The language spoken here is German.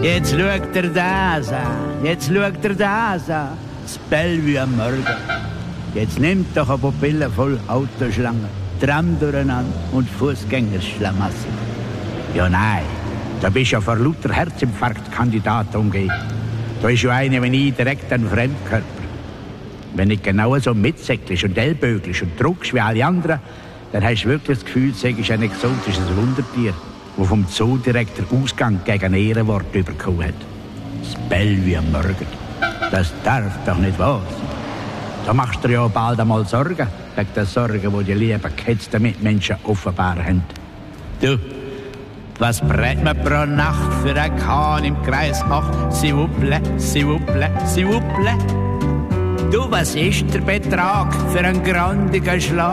Jetzt schaut er das an, jetzt schaut er das an. Das Bellevue am Morgen. Jetzt nimmt doch eine Pupille voll Autoschlangen, Tram durcheinander und Fußgängerschlamassel. Ja nein, da bist du ja vor lauter Herzinfarktkandidaten umgeben. Da ist ja einer wie ich direkt ein Fremdkörper. Wenn du genau so mitsäckelst und ellbögelst und druckst wie alle anderen, dann hast du wirklich das Gefühl, du seist ein exotisches Wundertier, das vom Zoodirektor Ausgang gegen ein Ehrenwort bekommen hat. Das Bellevue am Morgen. Das darf doch nicht wahr sein. Da machst du dir ja bald einmal Sorgen, wegen der Sorgen, die die lieben gehetzten Mitmenschen offenbar haben. Du, was brät man pro Nacht für einen Kahn im Kreis 8? S'il vous plaît, s'il vous plaît, s'il vous plaît. Du, was ist der Betrag für einen grandigen Schlag?